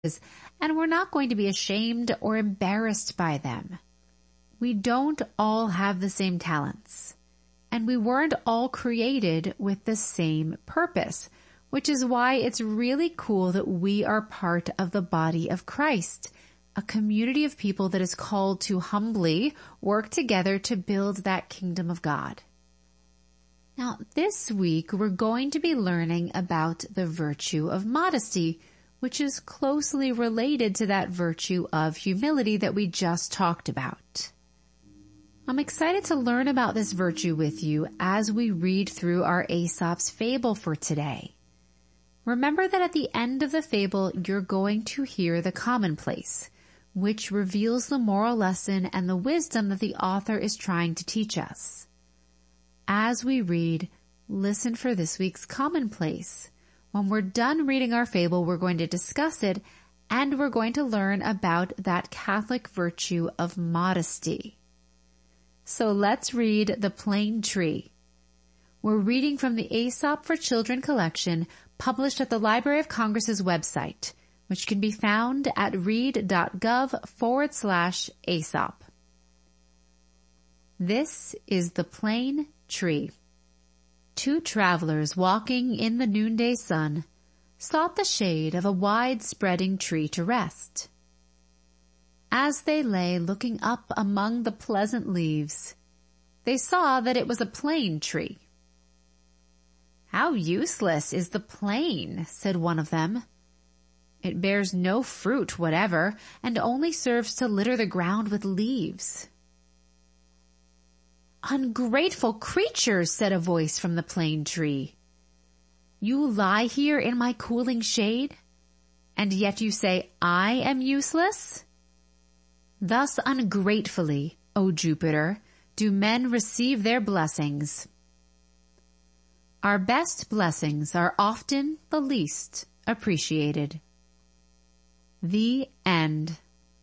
and we're not going to be ashamed or embarrassed by them. We don't all have the same talents, and we weren't all created with the same purpose, which is why it's really cool that we are part of the body of Christ, a community of people that is called to humbly work together to build that kingdom of God. Now, this week we're going to be learning about the virtue of modesty, which is closely related to that virtue of humility that we just talked about. I'm excited to learn about this virtue with you as we read through our Aesop's fable for today. Remember that at the end of the fable, you're going to hear the commonplace, which reveals the moral lesson and the wisdom that the author is trying to teach us. As we read, listen for this week's commonplace. When we're done reading our fable, we're going to discuss it, and we're going to learn about that Catholic virtue of modesty. So let's read The Plane Tree. We're reading from the Aesop for Children collection, published at the Library of Congress's website, which can be found at read.gov/Aesop. This is The Plane Tree. Two travelers walking in the noonday sun sought the shade of a wide-spreading tree to rest. As they lay looking up among the pleasant leaves, they saw that it was a plane tree. "How useless is the plane," said one of them. "It bears no fruit whatever, and only serves to litter the ground with leaves." "Ungrateful creatures," said a voice from the plane tree. "You lie here in my cooling shade, and yet you say I am useless? Thus ungratefully, O Jupiter, do men receive their blessings. Our best blessings are often the least appreciated." The end.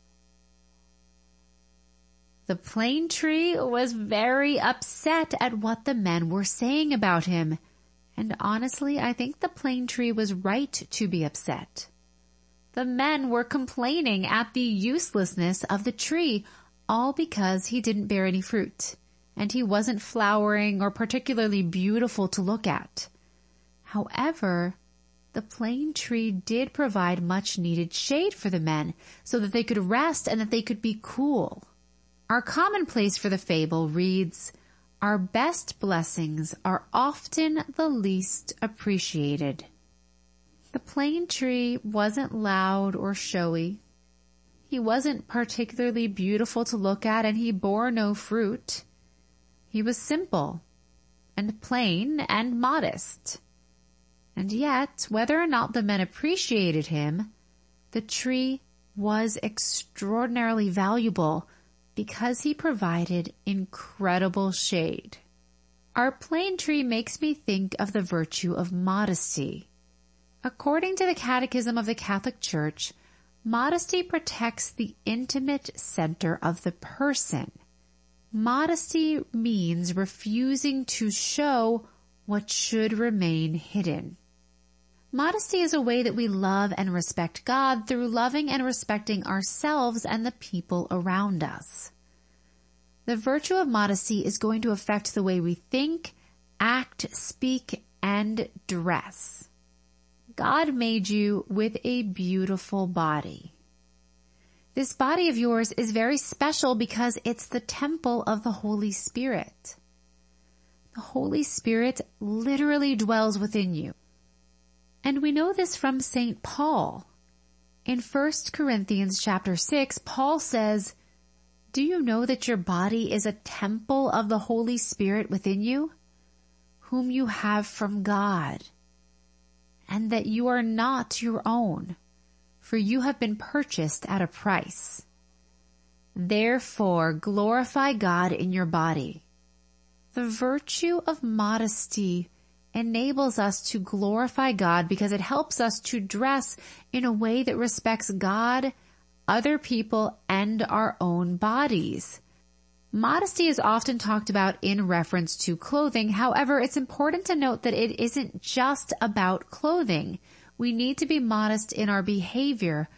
The plane tree was very upset at what the men were saying about him, and honestly, I think the plane tree was right to be upset. The men were complaining at the uselessness of the tree, all because he didn't bear any fruit, and he wasn't flowering or particularly beautiful to look at. However, the plane tree did provide much needed shade for the men so that they could rest and that they could be cool. Our commonplace for the fable reads, "Our best blessings are often the least appreciated." The plane tree wasn't loud or showy. He wasn't particularly beautiful to look at, and he bore no fruit. He was simple and plain and modest. And yet, whether or not the men appreciated him, the tree was extraordinarily valuable because he provided incredible shade. Our plane tree makes me think of the virtue of modesty. According to the Catechism of the Catholic Church, modesty protects the intimate center of the person. Modesty means refusing to show what should remain hidden. Modesty is a way that we love and respect God through loving and respecting ourselves and the people around us. The virtue of modesty is going to affect the way we think, act, speak, and dress. God made you with a beautiful body. This body of yours is very special because it's the temple of the Holy Spirit. The Holy Spirit literally dwells within you. And we know this from St. Paul. In 1 Corinthians chapter 6, Paul says, "Do you know that your body is a temple of the Holy Spirit within you, whom you have from God, and that you are not your own, for you have been purchased at a price. Therefore, glorify God in your body." The virtue of modesty enables us to glorify God because it helps us to dress in a way that respects God, other people, and our own bodies. Modesty is often talked about in reference to clothing. However, it's important to note that it isn't just about clothing. We need to be modest in our behavior,